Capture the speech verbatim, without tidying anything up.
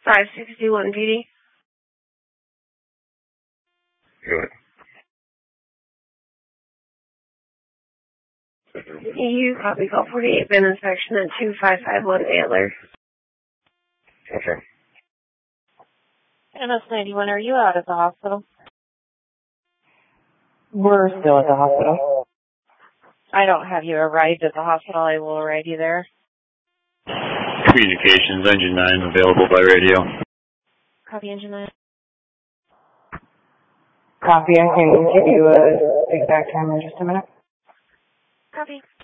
five sixty-one P D. Good. You copy call forty-eight, bin inspection at two five five one Antler. Okay. M S ninety-one, are you out at the hospital? We're still at the hospital. I don't have you arrived at the hospital. I will arrive you there. Communications, engine nine, available by radio. Copy, engine nine. Copy, I can give you an exact time in just a minute. Copy.